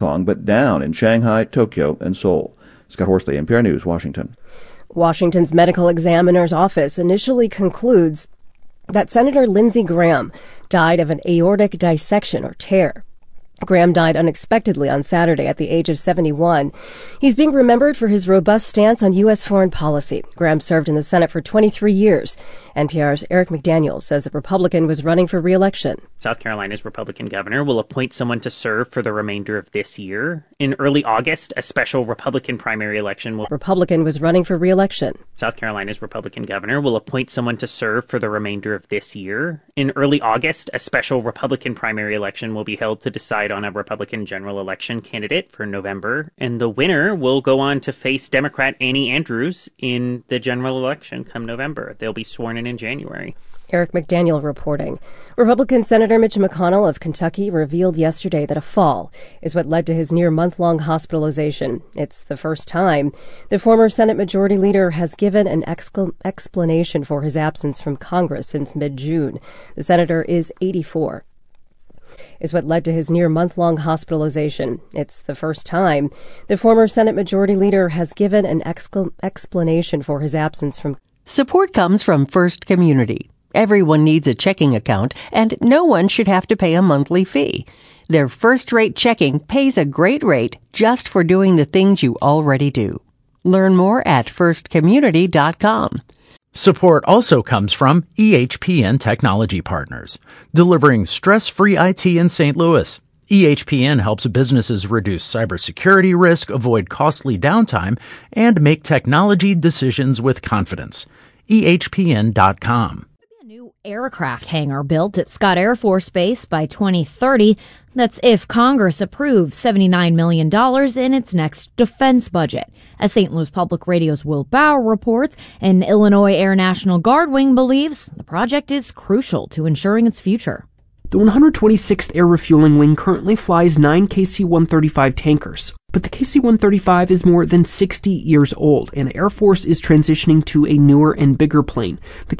Kong, but down in Shanghai, Tokyo, and Seoul. Scott Horsley, NPR News, Washington. Washington's medical examiner's office initially concludes that Senator Lindsey Graham died of an aortic dissection or tear. Graham died unexpectedly on Saturday at the age of 71. He's being remembered for his robust stance on U.S. foreign policy. Graham served in the Senate for 23 years. NPR's Eric McDaniel says the Republican was running for re-election. South Carolina's Republican governor will appoint someone to serve for the remainder of this year. In early August, a special Republican primary election will... Republican was running for re-election. South Carolina's Republican governor will appoint someone to serve for the remainder of this year. In early August, a special Republican primary election will be held to decide on a Republican general election candidate for November, and the winner will go on to face Democrat Annie Andrews in the general election come November. They'll be sworn in January. Eric McDaniel reporting. Republican Senator Mitch McConnell of Kentucky revealed yesterday that a fall is what led to his near month-long hospitalization. It's the first time the former Senate Majority Leader has given an explanation for his absence from Congress since mid-June. The senator is 84. Is what led to his near month-long hospitalization. It's the first time the former Senate Majority Leader has given an explanation for his absence from. Support comes from First Community. Everyone needs a checking account, and no one should have to pay a monthly fee. Their first-rate checking pays a great rate just for doing the things you already do. Learn more at firstcommunity.com. Support also comes from EHPN Technology Partners, delivering stress-free IT in St. Louis. EHPN helps businesses reduce cybersecurity risk, avoid costly downtime, and make technology decisions with confidence. EHPN.com. A new aircraft hangar built at Scott Air Force Base by 2030. That's if Congress approves $79 million in its next defense budget. As St. Louis Public Radio's Will Bauer reports, an Illinois Air National Guard wing believes the project is crucial to ensuring its future. The 126th Air Refueling Wing currently flies 9 KC-135 tankers, but the KC-135 is more than 60 years old, and the Air Force is transitioning to a newer and bigger plane, the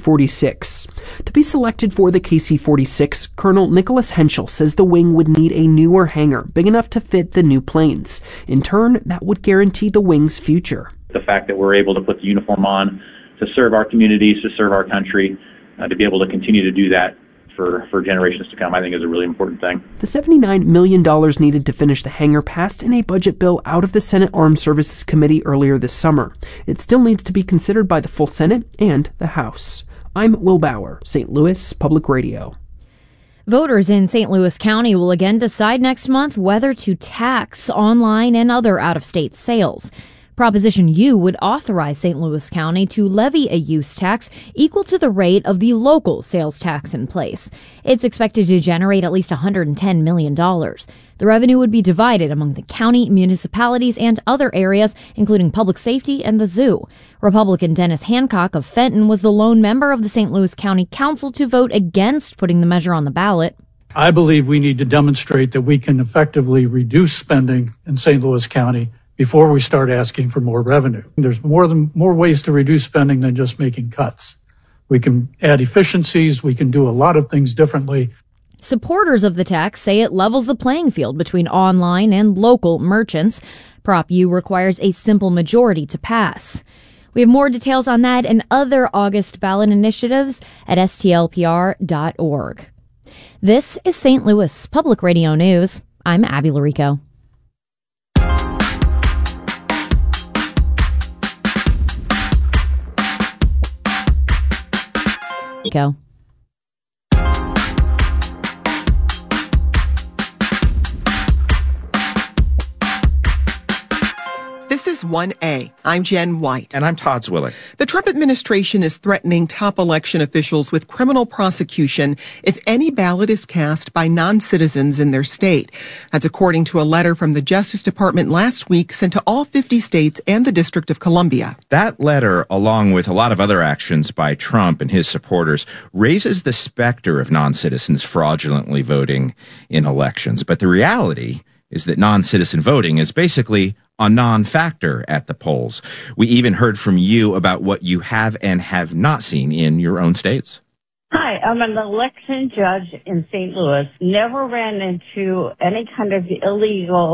KC-46. To be selected for the KC-46, Colonel Nicholas Henschel says the wing would need a newer hangar big enough to fit the new planes. In turn, that would guarantee the wing's future. The fact that we're able to put the uniform on to serve our communities, to serve our country, to be able to continue to do that for generations to come, I think is a really important thing. The $79 million needed to finish the hangar passed in a budget bill out of the Senate Armed Services Committee earlier this summer. It still needs to be considered by the full Senate and the House. I'm Will Bauer, St. Louis Public Radio. Voters in St. Louis County will again decide next month whether to tax online and other out-of-state sales. Proposition U would authorize St. Louis County to levy a use tax equal to the rate of the local sales tax in place. It's expected to generate at least $110 million. The revenue would be divided among the county, municipalities, and other areas, including public safety and the zoo. Republican Dennis Hancock of Fenton was the lone member of the St. Louis County Council to vote against putting the measure on the ballot. I believe we need to demonstrate that we can effectively reduce spending in St. Louis County before we start asking for more revenue. There's more ways to reduce spending than just making cuts. We can add efficiencies. We can do a lot of things differently. Supporters of the tax say it levels the playing field between online and local merchants. Prop U requires a simple majority to pass. We have more details on that and other August ballot initiatives at stlpr.org. This is St. Louis Public Radio News. I'm Abby Larico. Go. This is 1A. I'm Jen White. And I'm Todd Zwillig. The Trump administration is threatening top election officials with criminal prosecution if any ballot is cast by non-citizens in their state. That's according to a letter from the Justice Department last week sent to all 50 states and the District of Columbia. That letter, along with a lot of other actions by Trump and his supporters, raises the specter of non-citizens fraudulently voting in elections. But the reality is that non-citizen voting is basically a non-factor at the polls. We even heard from you about what you have and have not seen in your own states. Hi, I'm an election judge in St. Louis. Never ran into any kind of illegal